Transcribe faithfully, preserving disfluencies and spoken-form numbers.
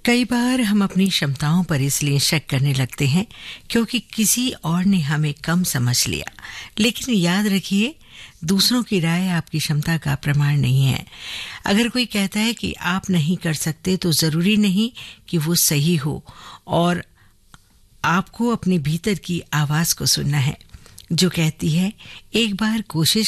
कई बार हम अपनी क्षमताओं पर इसलिए शक करने लगते हैं क्योंकि किसी और ने हमें कम समझ लिया। लेकिन याद रखिए, दूसरों की राय आपकी क्षमता का प्रमाण नहीं है। अगर कोई कहता है कि आप नहीं कर सकते तो जरूरी नहीं कि वो सही हो, और आपको अपने भीतर की आवाज को सुनना है जो कहती है एक बार कोशिश